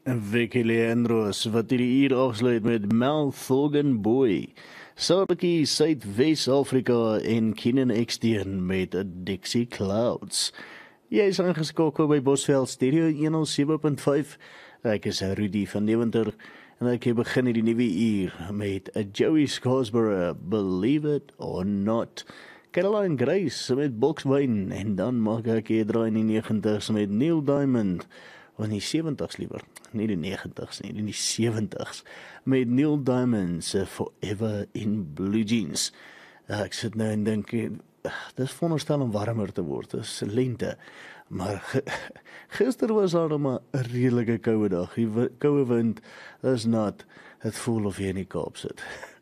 Vicky Leandros wat hierdie uur afsluit met Mel Thorgan Boy. Sarki Suid-Wes-Afrika en Keenan Exteen met Dixie Clouds. Jy is aangeskakel by Bosveld Stereo 107.5. Ek is Rudy van Deventer en ek begin hierdie nuwe uur met Joey Scarborough, Believe It or Not. Caroline Grace met Bokswyn en dan maak ek hier draai in die 90s met Neil Diamond. Of in die 70s liewer, nie die 90s nie, in die 70s, met Neil Diamond se Forever in Blue Jeans. Ek sit nou en dink, dis veronderstel om warmer te word, dis lente, maar gister was daar nog maar 'n redelike koue dag, die koue wind is nat, het voel of jy in die Kaap sit.